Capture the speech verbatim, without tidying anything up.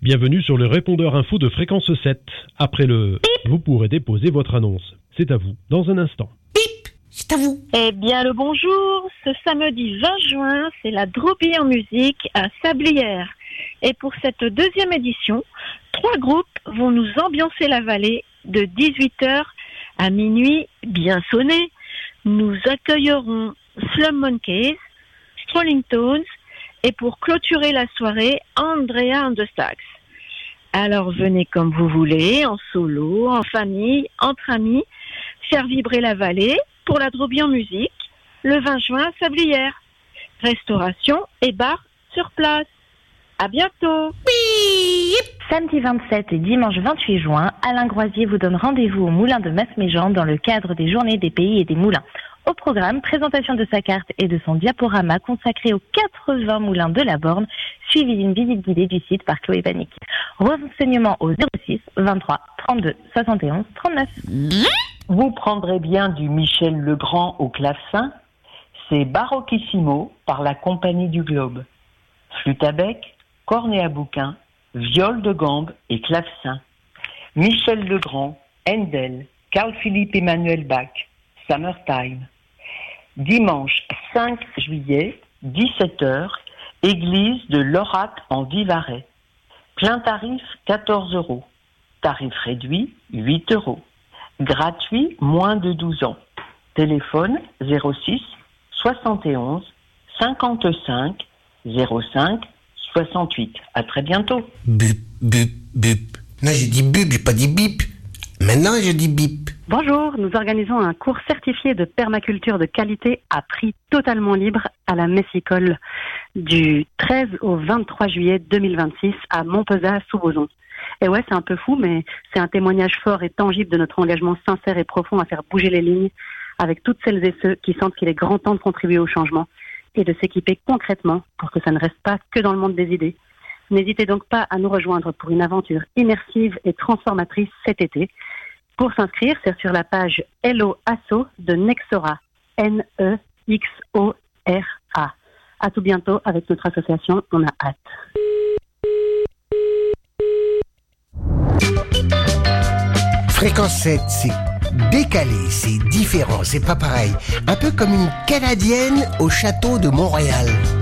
Bienvenue sur le répondeur info de Fréquence sept. Après le « Vous pourrez déposer votre annonce ». C'est à vous, dans un instant. Bip, c'est à vous. Eh bien, le bonjour. Ce samedi vingt juin, c'est la Drobie en musique à Sablières. Et pour cette deuxième édition, trois groupes vont nous ambiancer la vallée de dix-huit heures à minuit bien sonné. Nous accueillerons Slum Monkeys, Strolling Tones et pour clôturer la soirée, Andrea and the Stax. Alors venez comme vous voulez, en solo, en famille, entre amis, faire vibrer la vallée pour la Drobie en musique, le vingt juin à Sablières. Restauration et bar sur place. À bientôt. Samedi vingt-sept et dimanche vingt-huit juin, Alain Groisier vous donne rendez-vous au Moulin de Masméjean dans le cadre des Journées des pays et des moulins. Au programme, présentation de sa carte et de son diaporama consacré aux quatre-vingts moulins de la Borne, suivi d'une visite guidée du site par Chloé Panic. Renseignements au zéro six vingt-trois trente-deux soixante et onze trente-neuf. Vous prendrez bien du Michel Legrand au clavecin. C'est Baroquissimo par la Compagnie du Globe. Flûte à bec, cornet à bouquin, viole de gambe et clavecin. Michel Legrand, Handel, Carl-Philippe Emmanuel Bach, Summertime. Dimanche cinq juillet, dix-sept heures, église de l'Orat en Vivarais. Plein tarif quatorze euros. Tarif réduit huit euros. Gratuit moins de douze ans. Téléphone zéro six soixante et onze cinquante-cinq zéro cinq soixante-huit. À très bientôt. Bup, bup, bup. Non, j'ai dit bup, j'ai pas dit bip. Maintenant, je dis bip. Bonjour, nous organisons un cours certifié de permaculture de qualité à prix totalement libre à la Messicole du treize au vingt-trois juillet deux mille vingt-six à Montpezat-sous-Bozon. Et ouais, c'est un peu fou, mais c'est un témoignage fort et tangible de notre engagement sincère et profond à faire bouger les lignes avec toutes celles et ceux qui sentent qu'il est grand temps de contribuer au changement et de s'équiper concrètement pour que ça ne reste pas que dans le monde des idées. N'hésitez donc pas à nous rejoindre pour une aventure immersive et transformatrice cet été. Pour s'inscrire, c'est sur la page Hello Asso de Nexora, N E X O R A. À tout bientôt avec notre association, on a hâte. Fréquence sept, c'est décalé, c'est différent, c'est pas pareil. Un peu comme une Canadienne au château de Montréal.